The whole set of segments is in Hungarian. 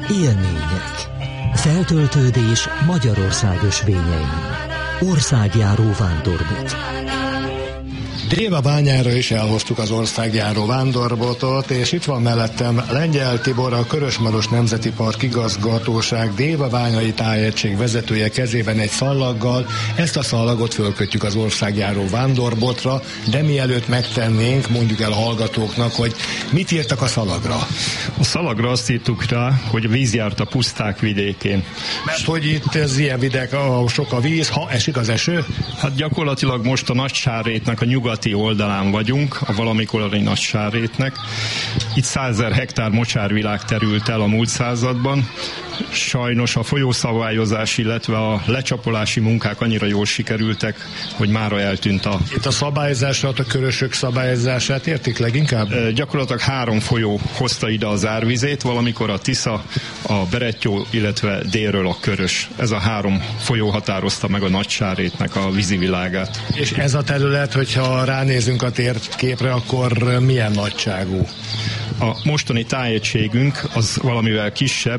Élmények, feltöltődés Magyarország ösvényein. Országjáró vándorbotot. Dévabányára is elhoztuk az országjáró vándorbotot, és itt van mellettem Lengyel Tibor, a Körös-Maros Nemzeti Park Igazgatóság Dévabányai Tájegység vezetője kezében egy szallaggal. Ezt a szallagot fölkötjük az országjáró vándorbotra, de mielőtt megtennénk, mondjuk el a hallgatóknak, hogy mit írtak a szalagra. A szalagra azt írtuk rá, hogy a víz járt a puszták vidékén. Mert hogy itt ez ilyen vidék, ahol sok a víz, ha esik az eső? Hát gyakorlatilag most a Nagysárrétnek a nyugati oldalán vagyunk, a valamikori Nagysárrétnek. Itt 100 000 hektár mocsárvilág terült el a múlt században. Sajnos a folyószabályozás, illetve a lecsapolási munkák annyira jól sikerültek, hogy mára eltűnt a... Itt a szabályozását, a körösök szabályozását értik leginkább? Gyakorlatilag 3 folyó hozta ide az árvizét, valamikor a Tisza, a Berettyó, illetve délről a Körös. Ez a 3 folyó határozta meg a Nagysárrétnek a vízivilágát. És ez a terület, hogyha ránézünk a térképre, akkor milyen nagyságú? A mostani tájegységünk az valamivel kisebb,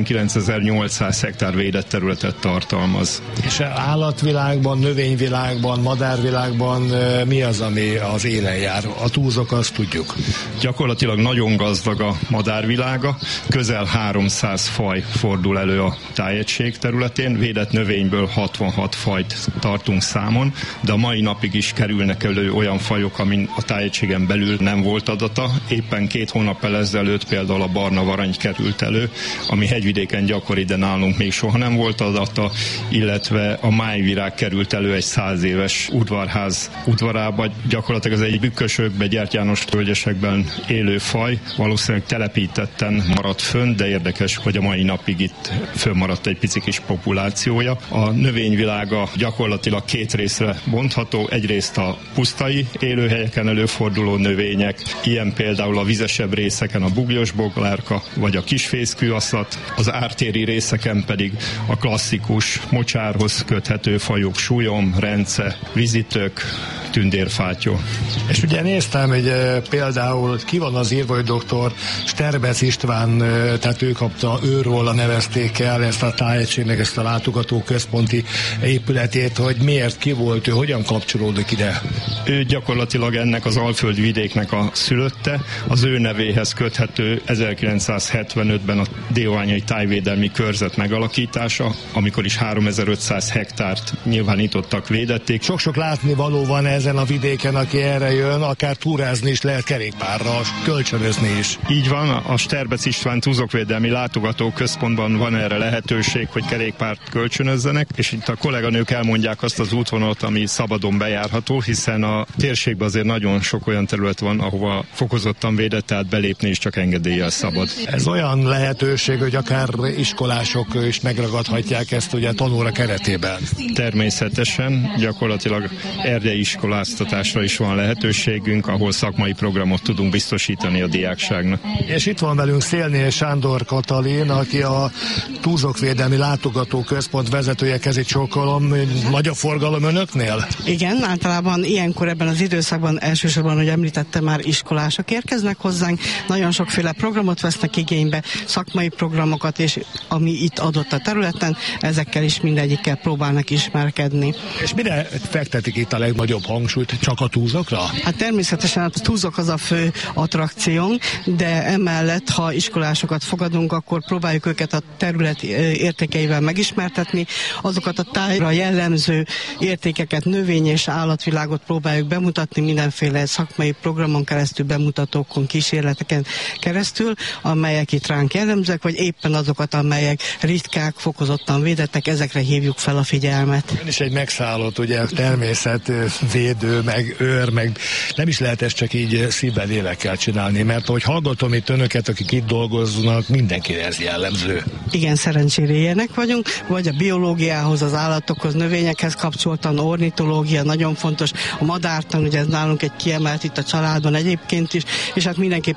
19.800 hektár védett területet tartalmaz. És állatvilágban, növényvilágban, madárvilágban mi az, ami az élen jár? A túzok, azt tudjuk. Gyakorlatilag nagyon gazdag a madárvilága, közel 300 faj fordul elő a tájegység területén, védett növényből 66 fajt tartunk számon, de a mai napig is kerülnek elő olyan fajok, amin a tájegységen belül nem volt adata. Éppen 2 hónappal ezelőtt például a barna varangy került elő, ami hegyvidéken gyakori, de nálunk még soha nem volt adata, illetve a májvirág került elő egy 100 éves udvarház udvarába. Gyakorlatilag ez egy bükkösökbe, gyertyános tölgyesekben élő faj, valószínűleg telepítetten maradt fönn, de érdekes, hogy a mai napig itt fönnmaradt egy pici kis populációja. A növényvilága gyakorlatilag 2 részre bontható, egyrészt a pusztai élőhelyeken előforduló növények, ilyen például a vizesebb részeken a buglyos boglárka, vagy a kisfészkőaszat, az ártéri részeken pedig a klasszikus mocsárhoz köthető fajok, súlyom, rence, vizitök, tündérfátyó. És ugye néztem, hogy például ki van az írva, hogy dr. Sterbec István, tehát őróla nevezték el ezt a tájegységnek, ezt a látogató központi épületét, hogy miért, ki volt ő, hogyan kapcsolódik ide? Ő gyakorlatilag ennek az alföldi vidéknek a szülötte, az ő nevéhez köthető 1975-ben a Dévabányai Tájvédelmi Körzet megalakítása, amikor is 3500 hektárt nyilvánítottak, védették. Sok-sok látnivaló van ezen a vidéken, aki erre jön, akár túrázni is lehet, kerékpárral, kölcsönözni is. Így van, a Sterbec István Túzokvédelmi Látogató Központban van erre lehetőség, hogy kerékpárt kölcsönözzenek, és itt a kolléganők elmondják azt az útvonalat, ami szabadon bejárható, hiszen a térségben azért nagyon sok olyan terület van, ahova fokozottan védett, tehát belépni is csak engedéllyel szabad. Ez olyan lehetőség, hogy akár iskolások is megragadhatják ezt ugye tanóra keretében. Természetesen, gyakorlatilag erdei iskoláztatásra is van lehetőségünk, ahol szakmai programot tudunk biztosítani a diákságnak. És itt van velünk Szélné Sándor Katalin, aki a Túzokvédelmi Látogató Központ vezetője, kezét csókolom. Nagy a forgalom önöknél? Igen, általában ilyenkor ebben az időszakban elsősorban, hogy említette, már iskolások érkeznek hozzánk, nagyon sokféle programot vesznek igénybe, szakmai programokat, és ami itt adott a területen, ezekkel is mindegyikkel próbálnak ismerkedni. És mire fektetik itt a legnagyobb hangsúlyt? Csak a túzokra? Hát természetesen a túzok az a fő attrakciónk, de emellett, ha iskolásokat fogadunk, akkor próbáljuk őket a terület értékeivel megismertetni, azokat a tájra jellemző értékeket, növény- és állatvilágot próbáljuk bemutatni mindenféle szakmai programon keresztül, bemutatókon, kísérleteken keresztül, amelyek itt ránk jellemzők, vagy éppen azokat, amelyek ritkák, fokozottan védettek, ezekre hívjuk fel a figyelmet. Ön is egy megszállott, ugye, természetvédő, meg őr, meg nem is lehet ezt csak így szívvel, lélekkel csinálni, mert ahogy hallgatom itt önöket, akik itt dolgoznak, mindenkire ez jellemző. Igen, szerencsére ilyenek vagyunk, vagy a biológiához, az állatokhoz, növényekhez kapcsoltan, ornitológia nagyon fontos, a madártan, ugye ez nálunk egy kiemelt itt a családban egyébként is, és hát mindenképpen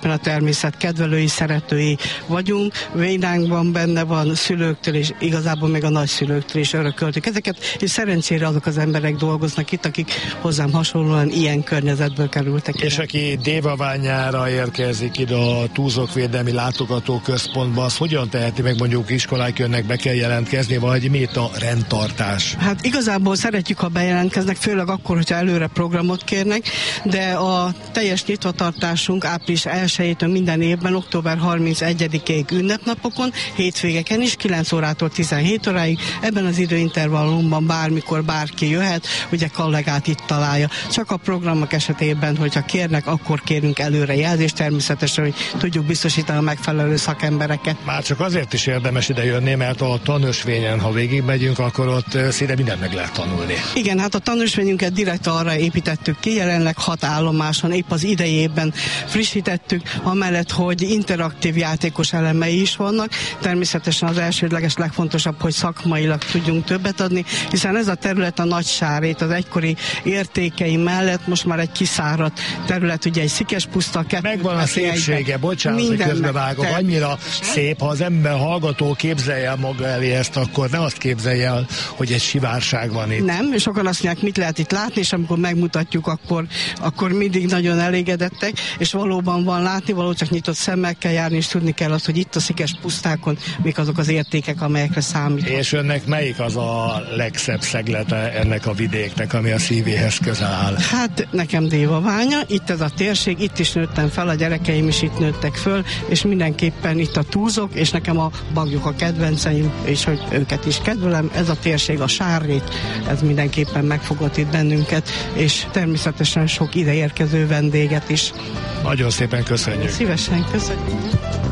mindenképpen a természet kedvelői, szeretői vagyunk. Vénánkban benne van szülőktől, és igazából még a nagyszülőktől is örököltük ezeket, és szerencsére azok az emberek dolgoznak itt, akik hozzám hasonlóan ilyen környezetből kerültek ide. És aki Dévaványára érkezik ide a Túzok Védelmi Látogatóközpontba, az hogyan teheti meg, mondjuk iskolák jönnek, be kell jelentkezni, vagy mi itt a rendtartás? Hát igazából szeretjük, ha bejelentkeznek, főleg akkor, hogyha előre programot kérnek, de a teljes nyitvatartásunk április 1-től minden évben, október 31-ig ünnepnapokon, hétvégeken is, 9 órától 17 óráig, ebben az időintervallumban bármikor bárki jöhet, ugye kollégát itt találja. Csak a programok esetében, hogyha kérnek, akkor kérünk előre jelzést, természetesen, hogy tudjuk biztosítani a megfelelő szakembereket. Már csak azért is érdemes ide jönni, mert a tanösvényen, ha végigmegyünk, akkor ott szinte mindent meg lehet tanulni. Igen, hát a tanösvényünket direkt arra építettük ki, jelenleg 6 állomáson, épp az idejében frissítettük, amellett, hogy interaktív játékos elemei is vannak. Természetesen az elsődleges legfontosabb, hogy szakmailag tudjunk többet adni, hiszen ez a terület a Nagy Sárrét, az egykori értékei mellett most már egy kiszáradt terület, ugye egy szikespuszta. Megvan a szépsége, bocsánat, hogy közbevágok, annyira szép, ha az ember hallgató képzelje maga elé ezt, akkor ne azt képzelje el, hogy egy sivárság van itt. Nem, és sokan azt mondják, mit lehet itt látni, és amikor megmutatjuk, akkor mindig nagyon elégedettek, és valóban van látnivaló, csak nyitott szemmel kell járni, és tudni kell azt, hogy itt a Szikespusztákon mik azok az értékek, amelyekre számít. És önnek melyik az a legszebb szeglete ennek a vidéknek, ami a szívéhez közel áll? Hát nekem Dévaványa, itt ez a térség, itt is nőttem fel, a gyerekeim is itt nőttek föl, és mindenképpen itt a Túzok, és nekem a Baglyok a kedvenceim, és hogy őket is kedvelem, ez a térség, a Sárrét, ez mindenképpen megfogott itt bennünket, és természetesen sok ide érkező vendéget is. Nagyon szépen köszönjük. Szívesen köszönjük.